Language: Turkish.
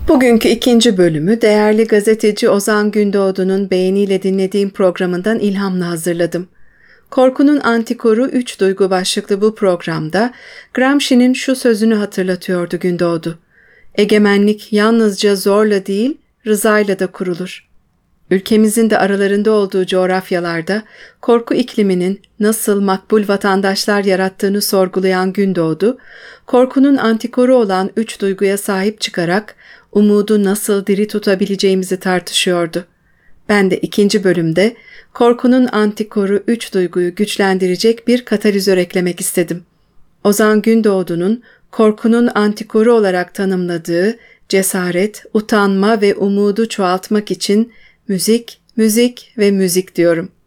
Bugünkü ikinci bölümü değerli gazeteci Ozan Gündoğdu'nun beğeniyle dinlediğim programından ilhamla hazırladım. Korkunun Antikoru 3 duygu başlıklı bu programda Gramsci'nin şu sözünü hatırlatıyordu Gündoğdu. Egemenlik yalnızca zorla değil, rızayla da kurulur. Ülkemizin de aralarında olduğu coğrafyalarda korku ikliminin nasıl makbul vatandaşlar yarattığını sorgulayan Gündoğdu, korkunun antikoru olan 3 duyguya sahip çıkarak umudu nasıl diri tutabileceğimizi tartışıyordu. Ben de ikinci bölümde korkunun antikoru 3 duyguyu güçlendirecek bir katalizör eklemek istedim. Ozan Gündoğdu'nun korkunun antikoru olarak tanımladığı cesaret, utanma ve umudu çoğaltmak için müzik, müzik ve müzik diyorum.